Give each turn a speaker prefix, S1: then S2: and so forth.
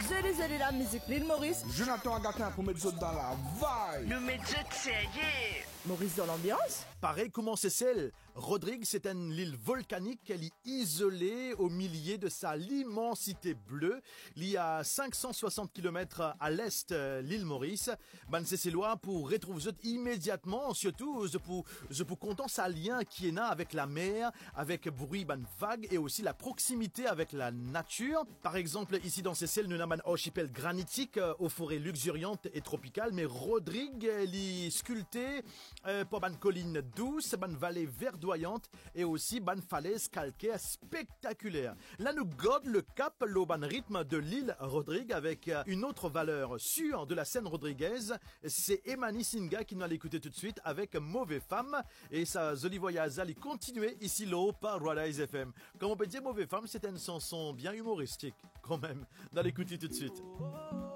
S1: Zéli la musique, l'île Maurice.
S2: Jonathan Agatin pour mettre dans la vibe.
S3: Nous mettons sérieux.
S1: Maurice dans l'ambiance.
S4: Pareil comment c'est celle. Rodrigue, c'est une île volcanique. Elle est isolée au milieu de sa l'immensité bleue. Il y a 560 km à l'est l'île Maurice. Ben, c'est loin pour retrouver immédiatement. Surtout, je peux content sa lien qui est là avec la mer, avec bruit ben vague et aussi la proximité avec la nature. Par exemple, ici dans Seychelles, nous avons un archipel granitique aux forêts luxuriantes et tropicales. Mais Rodrigue, elle est sculptée pour une colline douce, une vallée verdoyante et aussi une falaise calcaire spectaculaire. Là, nous gardons le cap, le rythme de l'île Rodrigue avec une autre valeur sûre de la scène rodriguaise. C'est Emani Singa qui nous allons écouter tout de suite avec Mauvais Femme. Et sa joli voyage allait continuer ici là par Rise FM. Comme on peut dire, Mauvais Femme, c'est une chanson bien humoristique quand même. Dans l'écouter tout de suite.